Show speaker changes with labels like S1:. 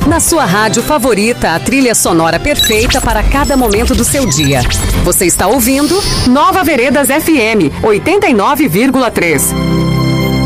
S1: Na sua rádio favorita, a trilha sonora perfeita para cada momento do seu dia. Você está ouvindo Nova Veredas FM 89,3.